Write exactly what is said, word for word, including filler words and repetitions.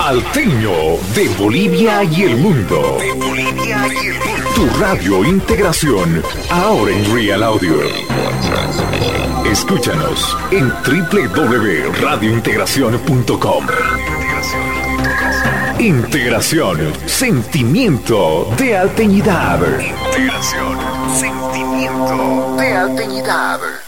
Alteño de Bolivia y el mundo. De Bolivia y el mundo. Tu radio Integración, ahora en Real Audio. Escúchanos en doble u doble u doble u punto radio integración punto com. Integración, sentimiento de alteñidad. Integración, sentimiento de alteñidad.